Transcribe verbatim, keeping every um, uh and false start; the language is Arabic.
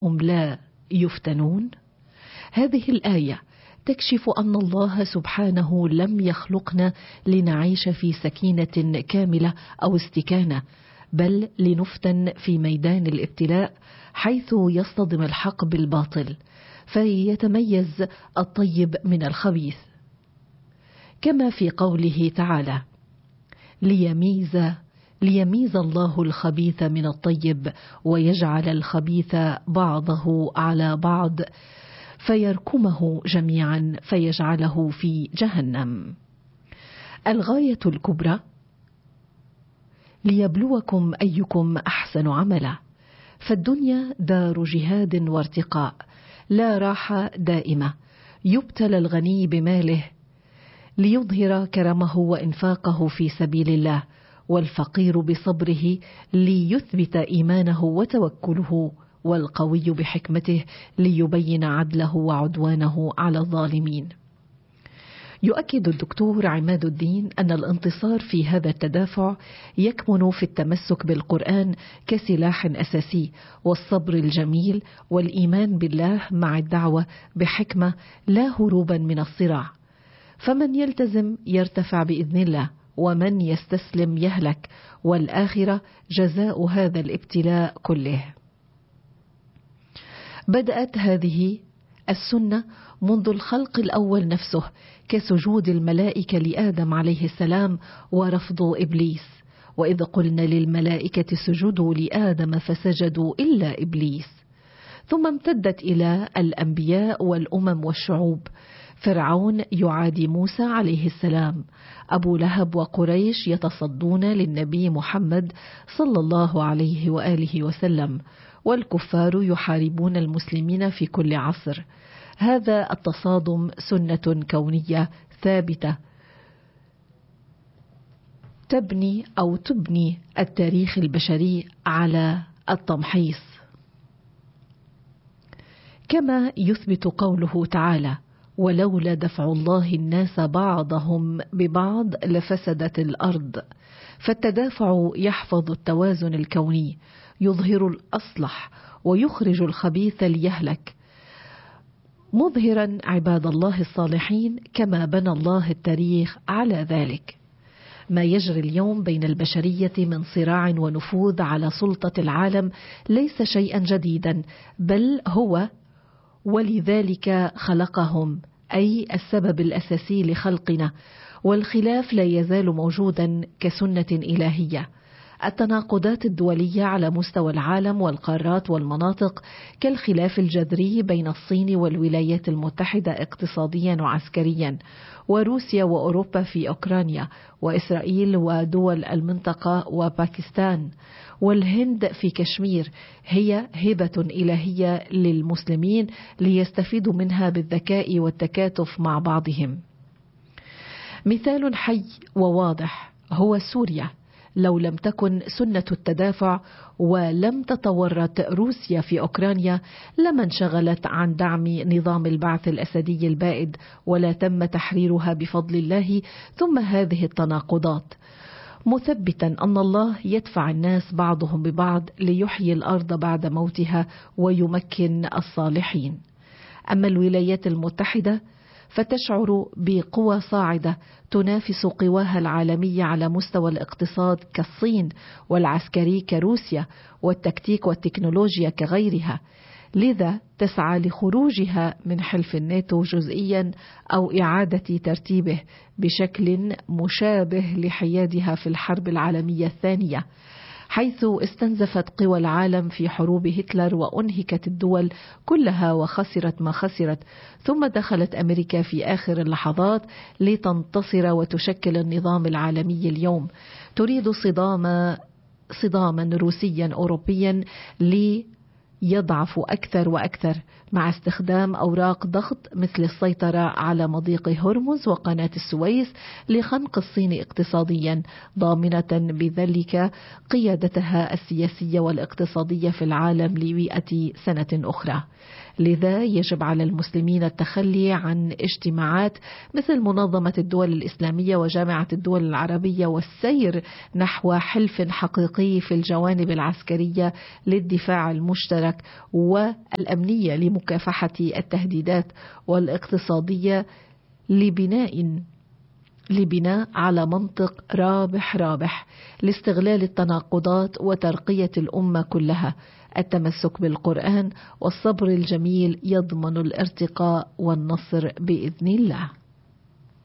هم لا يفتنون. هذه الآية تكشف أن الله سبحانه لم يخلقنا لنعيش في سكينة كاملة أو استكانة، بل لنفتن في ميدان الابتلاء حيث يصطدم الحق بالباطل فيتميز الطيب من الخبيث، كما في قوله تعالى: ليميز ليميز الله الخبيث من الطيب ويجعل الخبيث بعضه على بعض فيركمه جميعا فيجعله في جهنم. الغاية الكبرى ليبلوكم أيكم أحسن عملا، فالدنيا دار جهاد وارتقاء لا راحة دائمة. يبتلى الغني بماله ليظهر كرمه وإنفاقه في سبيل الله، والفقير بصبره ليثبت إيمانه وتوكله، والقوي بحكمته ليبين عدله وعدوانه على الظالمين. يؤكد الدكتور عماد الدين أن الانتصار في هذا التدافع يكمن في التمسك بالقرآن كسلاح أساسي، والصبر الجميل والإيمان بالله مع الدعوة بحكمة لا هروبا من الصراع. فمن يلتزم يرتفع بإذن الله، ومن يستسلم يهلك، والآخرة جزاء هذا الابتلاء كله. بدأت هذه السنة منذ الخلق الأول نفسه، كسجود الملائكة لآدم عليه السلام ورفض إبليس، وإذ قلنا للملائكة اسجدوا لآدم فسجدوا إلا إبليس. ثم امتدت إلى الأنبياء والأمم والشعوب. فرعون يعادي موسى عليه السلام، أبو لهب وقريش يتصدون للنبي محمد صلى الله عليه وآله وسلم، والكفار يحاربون المسلمين في كل عصر. هذا التصادم سنة كونية ثابتة تبني أو تبني التاريخ البشري على التمحيص، كما يثبت قوله تعالى: ولولا دفع الله الناس بعضهم ببعض لفسدت الأرض. فالتدافع يحفظ التوازن الكوني، يظهر الأصلح ويخرج الخبيث ليهلك، مظهرا عباد الله الصالحين، كما بنى الله التاريخ على ذلك. ما يجري اليوم بين البشرية من صراع ونفوذ على سلطة العالم ليس شيئا جديدا، بل هو ولذلك خلقهم، أي السبب الأساسي لخلقنا، والخلاف لا يزال موجودا كسنة إلهية. التناقضات الدولية على مستوى العالم والقارات والمناطق، كالخلاف الجذري بين الصين والولايات المتحدة اقتصاديا وعسكريا، وروسيا وأوروبا في أوكرانيا، وإسرائيل ودول المنطقة وباكستان، والهند في كشمير، هي هبة إلهية للمسلمين ليستفيدوا منها بالذكاء والتكاتف مع بعضهم. مثال حي وواضح هو سوريا. لو لم تكن سنة التدافع ولم تتورط روسيا في أوكرانيا لما انشغلت عن دعم نظام البعث الأسدي البائد، ولا تم تحريرها بفضل الله. ثم هذه التناقضات مثبتا أن الله يدفع الناس بعضهم ببعض ليحيي الأرض بعد موتها ويمكن الصالحين. أما الولايات المتحدة فتشعر بقوى صاعدة تنافس قواها العالمية على مستوى الاقتصاد كالصين، والعسكري كروسيا، والتكتيك والتكنولوجيا كغيرها، لذا تسعى لخروجها من حلف الناتو جزئيا أو إعادة ترتيبه بشكل مشابه لحيادها في الحرب العالمية الثانية، حيث استنزفت قوى العالم في حروب هتلر وأنهكت الدول كلها وخسرت ما خسرت. ثم دخلت أمريكا في آخر اللحظات لتنتصر وتشكل النظام العالمي اليوم. تريد صدام صداما روسيا أوروبيا ليضعف أكثر وأكثر، مع استخدام أوراق ضغط مثل السيطرة على مضيق هرمز وقناة السويس لخنق الصين اقتصاديا، ضامنة بذلك قيادتها السياسية والاقتصادية في العالم لمئة سنة أخرى. لذا يجب على المسلمين التخلي عن اجتماعات مثل منظمة الدول الإسلامية وجامعة الدول العربية، والسير نحو حلف حقيقي في الجوانب العسكرية للدفاع المشترك الأملاك والأمنية لمكافحة التهديدات والاقتصادية لبناء لبناء على منطق رابح رابح لاستغلال التناقضات وترقية الأمة كلها. التمسك بالقرآن والصبر الجميل يضمن الارتقاء والنصر بإذن الله.